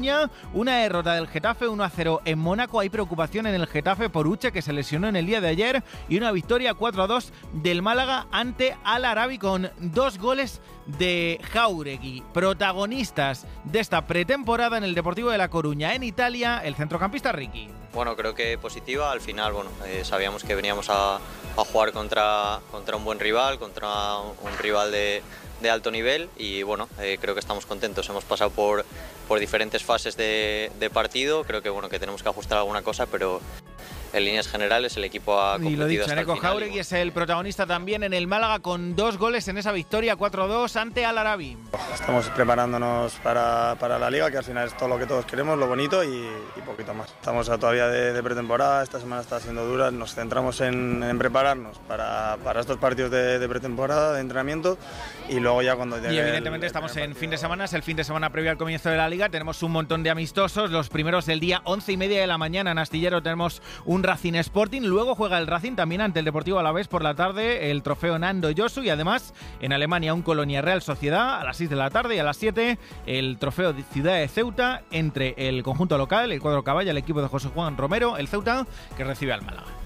Una derrota del Getafe 1-0 en Mónaco. Hay preocupación en el Getafe por Uche, que se lesionó en el día de ayer, y una victoria 4-2 del Málaga ante Al Arabi con 2 goles de Jáuregui. Protagonistas de esta pretemporada en el Deportivo de La Coruña. En Italia, el centrocampista Ricky. Bueno, creo que positiva. Al final, sabíamos que veníamos a jugar contra un buen rival, contra un rival de alto nivel, y creo que estamos contentos. Hemos pasado por diferentes fases de partido. Creo que tenemos que ajustar alguna cosa, pero en líneas generales el equipo ha competido. Y lo dicho, hasta el Neko final. Jáuregui es el protagonista también en el Málaga, con 2 goles en esa victoria 4-2 ante Al Arabi. Estamos preparándonos para la Liga, que al final es todo lo que todos queremos, lo bonito y poquito más. Estamos todavía de pretemporada, esta semana está siendo dura, nos centramos en prepararnos para estos partidos de pretemporada, de entrenamiento, y luego ya cuando llegue. Y evidentemente estamos en fin de semana, es el fin de semana previo al comienzo de la Liga. Tenemos un montón de amistosos, los primeros del día 11:30 de la mañana en Astillero tenemos un Racing Sporting, luego juega el Racing también ante el Deportivo Alavés por la tarde, el trofeo Nando Josu, y además en Alemania un Colonia Real Sociedad a las 6 de la tarde, y a las 7 el trofeo de Ciudad de Ceuta entre el conjunto local, el cuadro Caballa, el equipo de José Juan Romero, el Ceuta, que recibe al Málaga.